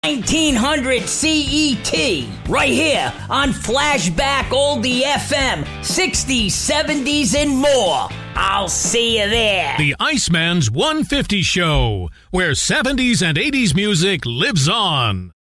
1900 CET, right here on Flashback Oldie FM, 60s, 70s, and more. I'll see you there. The Iceman's 150 Show, where 70s and 80s music lives on.